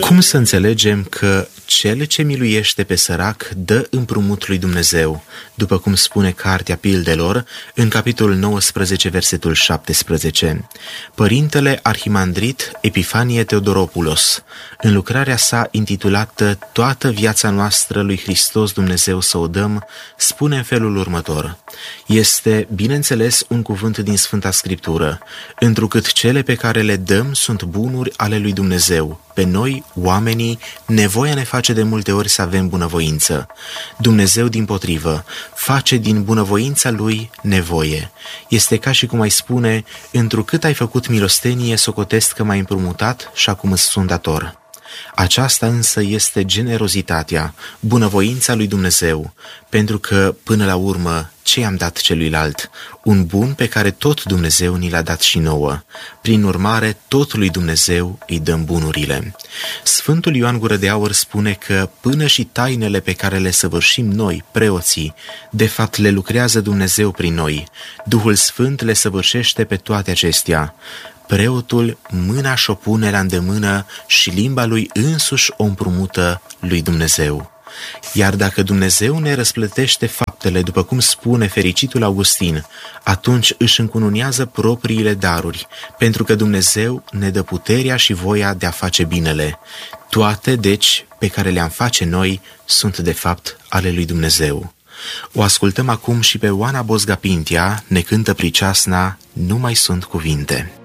Cum să înțelegem că cel ce miluiește pe sărac dă împrumut lui Dumnezeu, după cum spune Cartea Pildelor, în capitolul 19, versetul 17? Părintele arhimandrit Epifanie Teodoropoulos, în lucrarea sa intitulată Toată viața noastră lui Hristos Dumnezeu să o dăm, spune în felul următor: este, bineînțeles, un cuvânt din Sfânta Scriptură, întrucât cele pe care le dăm sunt bunuri ale lui Dumnezeu. Pe noi, oamenii, nevoia ne face de multe ori să avem bunăvoință. Dumnezeu, dimpotrivă, face din bunăvoința Lui nevoie. Este ca și cum ai spune: întrucât ai făcut milostenie, socotesc că m-ai împrumutat și acum îți sunt dator. Aceasta însă este generozitatea, bunăvoința lui Dumnezeu, pentru că, până la urmă, ce i-am dat celuilalt? Un bun pe care tot Dumnezeu ni l-a dat și nouă. Prin urmare, tot lui Dumnezeu îi dăm bunurile. Sfântul Ioan Gură de Aur spune că până și tainele pe care le săvârșim noi, preoții, de fapt le lucrează Dumnezeu prin noi. Duhul Sfânt le săvârșește pe toate acestea. Preotul mâna și-o pune la îndemână și limba lui însuși o împrumută lui Dumnezeu. Iar dacă Dumnezeu ne răsplătește faptele, după cum spune fericitul Augustin, atunci își încununează propriile daruri, pentru că Dumnezeu ne dă puterea și voia de a face binele. Toate, deci, pe care le-am face noi, sunt de fapt ale lui Dumnezeu. O ascultăm acum și pe Oana Bozga Pintea, ne cântă priceasna Nu mai sunt cuvinte.